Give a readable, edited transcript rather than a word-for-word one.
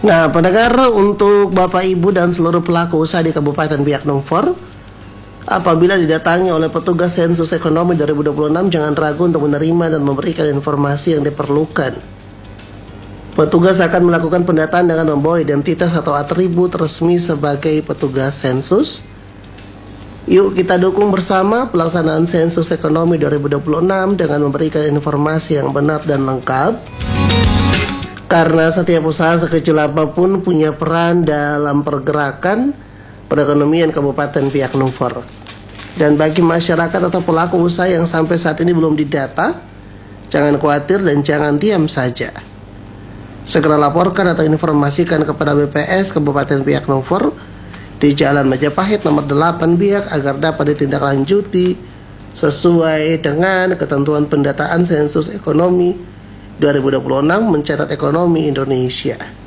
Nah, pendengar, untuk Bapak Ibu dan seluruh pelaku usaha di Kabupaten Biak Numfor, apabila didatangi oleh petugas sensus ekonomi 2026, jangan ragu untuk menerima dan memberikan informasi yang diperlukan. Petugas akan melakukan pendataan dengan membawa identitas atau atribut resmi sebagai petugas sensus. Yuk kita dukung bersama pelaksanaan sensus ekonomi 2026 dengan memberikan informasi yang benar dan lengkap. Karena setiap usaha sekecil apapun punya peran dalam pergerakan perekonomian Kabupaten Biak Numfor. Dan bagi masyarakat atau pelaku usaha yang sampai saat ini belum didata, jangan khawatir dan jangan diam saja. Segera laporkan atau informasikan kepada BPS Kabupaten Biak Numfor di Jalan Majapahit nomor 8 Biak agar dapat ditindaklanjuti sesuai dengan ketentuan pendataan sensus ekonomi 2026 mencatat ekonomi Indonesia.